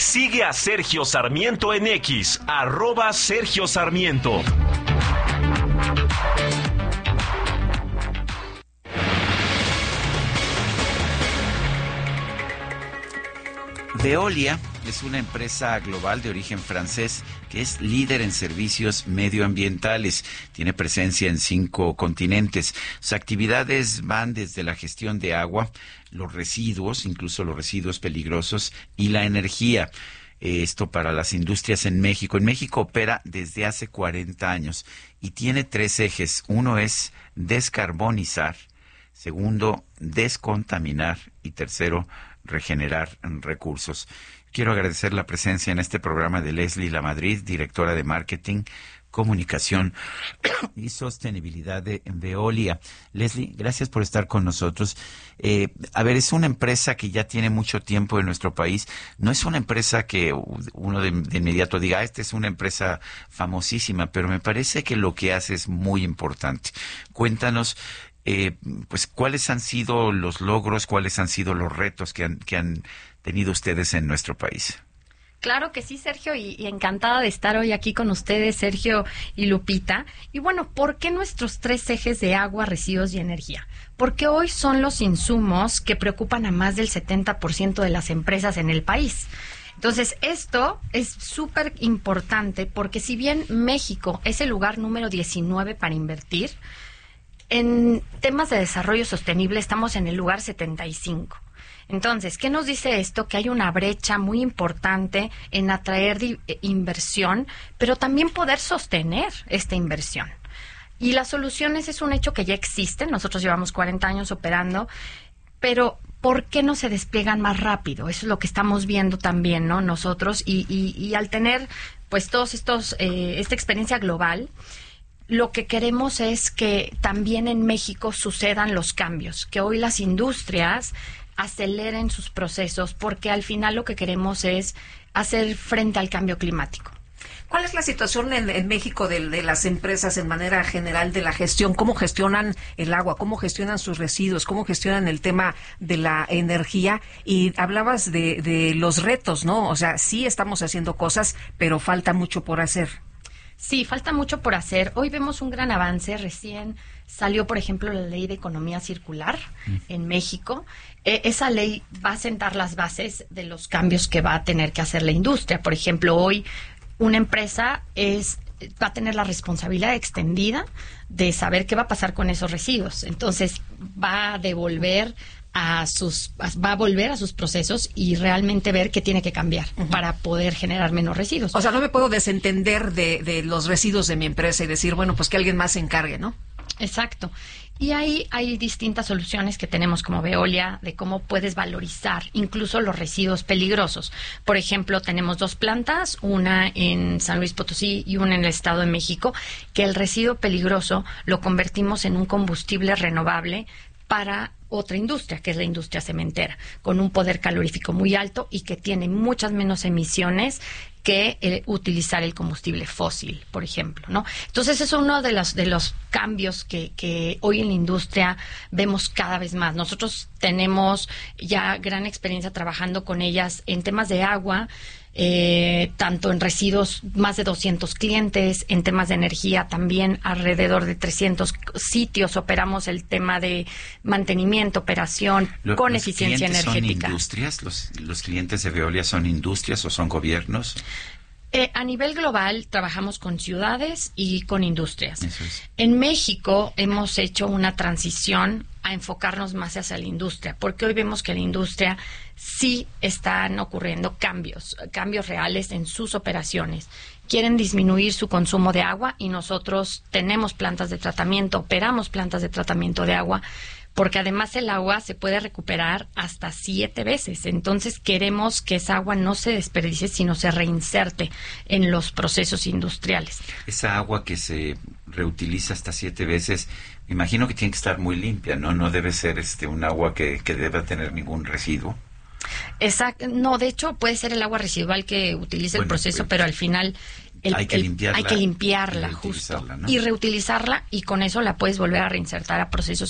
Sigue a Sergio Sarmiento en X, @SergioSarmiento. Veolia es una empresa global de origen francés que es líder en servicios medioambientales. Tiene presencia en 5 continentes. Sus actividades van desde la gestión de agua, los residuos, incluso los residuos peligrosos, y la energía. Esto para las industrias en México. En México opera desde hace 40 años y tiene 3 ejes. Uno es descarbonizar, segundo, descontaminar y tercero, regenerar recursos. Quiero agradecer la presencia en este programa de Leslie Lamadrid, directora de Marketing, Comunicación y Sostenibilidad de Veolia. Leslie, gracias por estar con nosotros. Es una empresa que ya tiene mucho tiempo en nuestro país. No es una empresa que uno de inmediato diga, esta es una empresa famosísima, pero me parece que lo que hace es muy importante. Cuéntanos, ¿cuáles han sido los logros, cuáles han sido los retos que han tenido ustedes en nuestro país? Claro que sí, Sergio, y encantada de estar hoy aquí con ustedes, Sergio y Lupita. Y bueno, ¿por qué nuestros 3 ejes de agua, residuos y energía? Porque hoy son los insumos que preocupan a más del 70% de las empresas en el país. Entonces, esto es súper importante porque si bien México es el lugar número 19 para invertir, en temas de desarrollo sostenible estamos en el lugar 75. Entonces, ¿qué nos dice esto? Que hay una brecha muy importante en atraer inversión, pero también poder sostener esta inversión. Y las soluciones es un hecho que ya existen. Nosotros llevamos 40 años operando, pero ¿por qué no se despliegan más rápido? Eso es lo que estamos viendo también, ¿no? Nosotros, y al tener pues todos estos, esta experiencia global, lo que queremos es que también en México sucedan los cambios, que hoy las industrias aceleren sus procesos, porque al final lo que queremos es hacer frente al cambio climático. ¿Cuál es la situación en México de las empresas en manera general de la gestión? ¿Cómo gestionan el agua? ¿Cómo gestionan sus residuos? ¿Cómo gestionan el tema de la energía? Y hablabas de los retos, ¿no? O sea, sí estamos haciendo cosas, pero falta mucho por hacer. Sí, falta mucho por hacer. Hoy vemos un gran avance. Recién salió, por ejemplo, la Ley de Economía Circular en México. Esa ley va a sentar las bases de los cambios que va a tener que hacer la industria. Por ejemplo, hoy una empresa va a tener la responsabilidad extendida de saber qué va a pasar con esos residuos. Entonces, va a volver a sus procesos y realmente ver qué tiene que cambiar para poder generar menos residuos. O sea, no me puedo desentender de los residuos de mi empresa y decir, bueno, pues que alguien más se encargue, ¿no? Exacto. Y ahí hay distintas soluciones que tenemos como Veolia de cómo puedes valorizar incluso los residuos peligrosos. Por ejemplo, tenemos 2 plantas, una en San Luis Potosí y una en el Estado de México, que el residuo peligroso lo convertimos en un combustible renovable para otra industria, que es la industria cementera, con un poder calorífico muy alto y que tiene muchas menos emisiones que utilizar el combustible fósil, por ejemplo, ¿no? Entonces, es uno de los cambios que hoy en la industria vemos cada vez más. Nosotros tenemos ya gran experiencia trabajando con ellas en temas de agua, tanto en residuos, más de 200 clientes, en temas de energía también alrededor de 300 sitios. Operamos el tema de mantenimiento, operación con eficiencia energética. ¿Son industrias? ¿Los clientes de Veolia son industrias o son gobiernos? A nivel global trabajamos con ciudades y con industrias. Eso es. En México hemos hecho una transición a enfocarnos más hacia la industria, porque hoy vemos que la industria sí están ocurriendo cambios reales en sus operaciones. Quieren disminuir su consumo de agua y nosotros tenemos plantas de tratamiento, operamos plantas de tratamiento de agua, porque además el agua se puede recuperar hasta 7 veces. Entonces queremos que esa agua no se desperdicie, sino se reinserte en los procesos industriales. Esa agua que se reutiliza hasta 7 veces, me imagino que tiene que estar muy limpia, ¿no? No debe ser un agua que deba tener ningún residuo. Exacto. No, de hecho puede ser el agua residual que utilice el proceso, pero al final hay que limpiarla justo, ¿no? y reutilizarla, y con eso la puedes volver a reinsertar a procesos